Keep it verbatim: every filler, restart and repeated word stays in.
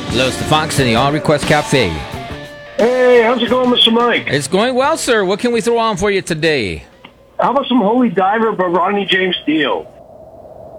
Hello, it's the Fox in the All Request Cafe. Hey, how's it going, Mister Mike? It's going well, sir. What can we throw on for you today? How about some Holy Diver by Rodney James Dio?